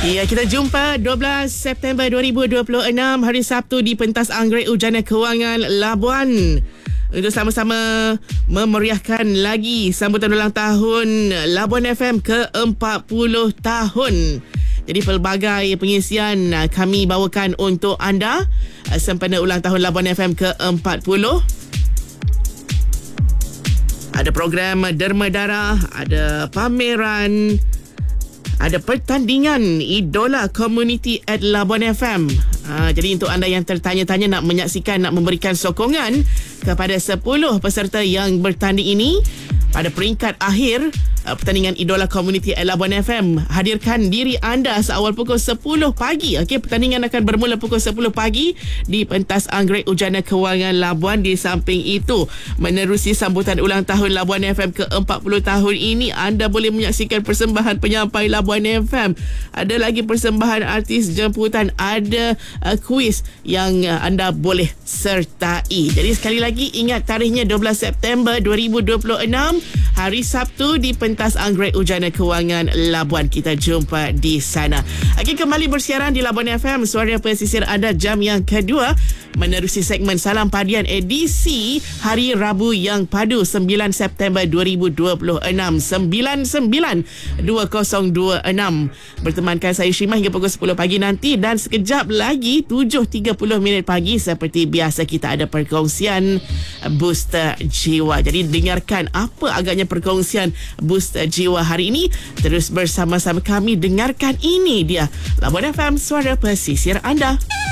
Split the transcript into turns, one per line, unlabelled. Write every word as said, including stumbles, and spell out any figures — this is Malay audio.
Ya, kita jumpa dua belas September dua ribu dua puluh enam, hari Sabtu di pentas Anggrek Ujana Kewangan Labuan, untuk sama-sama memeriahkan lagi sambutan ulang tahun Labuan F M ke empat puluh tahun. Jadi pelbagai pengisian kami bawakan untuk anda sempena ulang tahun Labuan F M ke empat puluh. Ada program derma darah, ada pameran, ada pertandingan Idola Community at Labuan F M. Ha, jadi untuk anda yang tertanya-tanya nak menyaksikan, nak memberikan sokongan kepada sepuluh peserta yang bertanding ini pada peringkat akhir uh, pertandingan Idola Community at Labuan F M, hadirkan diri anda seawal pukul sepuluh pagi. Okey, pertandingan akan bermula pukul sepuluh pagi di pentas Anggrek Ujana Kewangan Labuan. Di samping itu, menerusi sambutan ulang tahun Labuan F M ke empat puluh tahun ini, anda boleh menyaksikan persembahan penyampai Labuan F M. Ada lagi persembahan artis jemputan, ada uh, kuis yang uh, anda boleh sertai. Jadi sekali lagi ingat tarikhnya dua belas September dua ribu dua puluh enam, hari Sabtu di pentas Anggrek Ujana Kewangan Labuan. Kita jumpa di sana. Okey, kembali bersiaran di Labuan F M, suara pesisir anda, jam yang kedua, menerusi segmen Salam Padian edisi hari Rabu yang padu sembilan September dua ribu dua puluh enam, sembilan sembilan dua kosong dua enam. Bertemankan saya Syimah hingga pukul sepuluh pagi nanti, dan sekejap lagi tujuh tiga puluh minit pagi seperti biasa kita ada perkongsian Booster Jiwa. Jadi dengarkan apa agaknya perkongsian Booster Jiwa hari ini. Terus bersama-sama kami dengarkan, ini dia Labuan F M, suara pesisir anda.